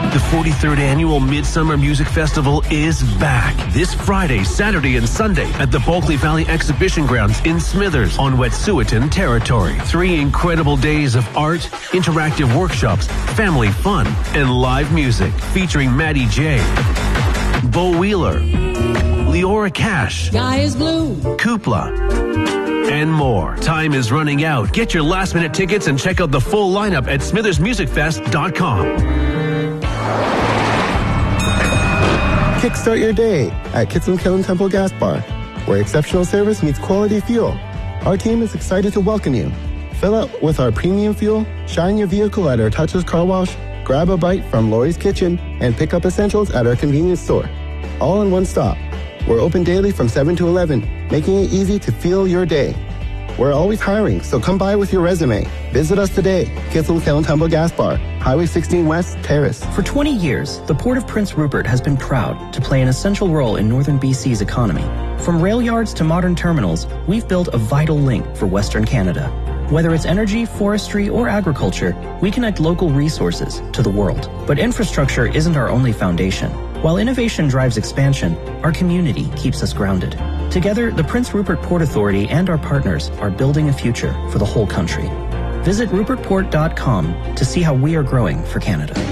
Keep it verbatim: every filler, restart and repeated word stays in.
The forty-third Annual Midsummer Music Festival is back this Friday, Saturday, and Sunday at the Bulkley Valley Exhibition Grounds in Smithers on Wet'suwet'en territory. Three incredible days of art, interactive workshops, family fun, and live music featuring Maddie J, Bo Wheeler, Leora Cash, Sky is blue, Kupla, and more. Time is running out. Get your last minute tickets and check out the full lineup at smithers music fest dot com. Kickstart your day at Kitson Kiln Temple Gas Bar, where exceptional service meets quality fuel. Our team is excited to welcome you. Fill up with our premium fuel, shine your vehicle at our touchless car wash, grab a bite from Lori's Kitchen, and pick up essentials at our convenience store. All in one stop. We're open daily from seven to eleven, making it easy to fuel your day. We're always hiring, so come by with your resume. Visit us today, Kitson Kiln Temple Gas Bar, Highway sixteen West, Terrace. For twenty years, the Port of Prince Rupert has been proud to play an essential role in northern B C's economy. From rail yards to modern terminals, we've built a vital link for Western Canada. Whether it's energy, forestry, or agriculture, we connect local resources to the world. But infrastructure isn't our only foundation. While innovation drives expansion, our community keeps us grounded. Together, the Prince Rupert Port Authority and our partners are building a future for the whole country. Visit rupert port dot com to see how we are growing for Canada.